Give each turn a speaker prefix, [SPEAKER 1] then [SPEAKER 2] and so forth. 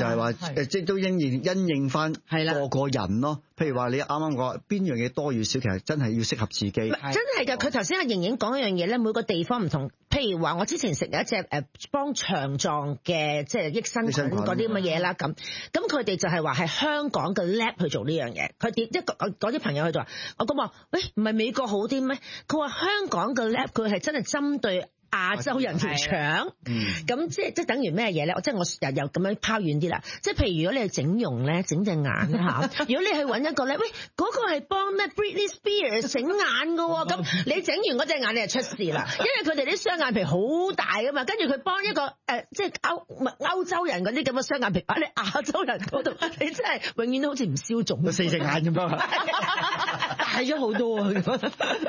[SPEAKER 1] 就係話即係都因應翻個人咯。譬如話你啱啱講邊樣嘢多與少，其實真係要適合自己。
[SPEAKER 2] 真係㗎，佢頭先阿瑩瑩講一樣嘢咧，每個地方唔同。譬如話，我之前食有一隻幫腸臟嘅即係益生菌嗰啲咁嘅嘢啦，咁佢哋就係話係香港嘅 lab 去做呢樣嘢。佢嗰啲朋友佢就話，我咁話，喂，唔係美國好啲咩？佢話香港嘅 lab 佢係真係針對亞洲人條腸，咁即係等於咩嘢咧？即係我又咁樣拋遠啲啦。即係譬如如果你係整容咧，整隻眼嚇，如果你去揾一個咧，喂，嗰個係幫咩 Britney Spears 整眼㗎喎，咁你整完嗰隻眼你就出事啦，因為佢哋啲雙眼皮好大㗎嘛，跟住佢幫一個即係歐洲人嗰啲咁嘅雙眼皮擺喺亞洲人嗰度，你真係永遠都好似唔消腫，
[SPEAKER 1] 四隻眼咁樣，
[SPEAKER 2] 大咗好多啊！